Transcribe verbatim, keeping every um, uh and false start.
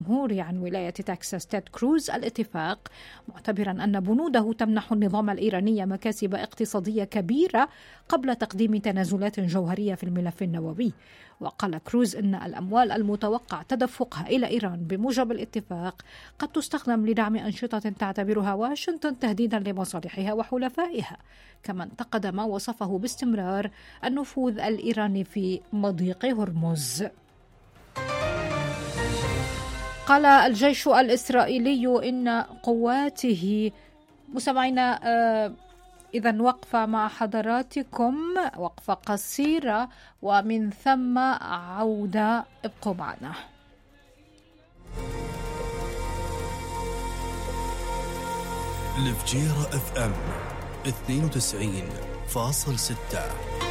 الجمهوري عن ولاية تكساس تيد كروز الاتفاق، معتبرا أن بنوده تمنح النظام الإيراني مكاسب اقتصادية كبيرة قبل تقديم تنازلات جوهرية في الملف النووي. وقال كروز إن الأموال المتوقع تدفقها إلى إيران بموجب الاتفاق قد تستخدم لدعم أنشطة تعتبرها واشنطن تهديدا لمصالحها وحلفائها. كما انتقد ما وصفه باستمرار النفوذ الإيراني في مضيق هرمز. قال الجيش الإسرائيلي إن قواته مستمعينا آه إذن وقفة مع حضراتكم، وقفة قصيرة ومن ثم عودة، ابقوا معنا. الفجيرة اف ام اثنين وتسعين فاصل ستة.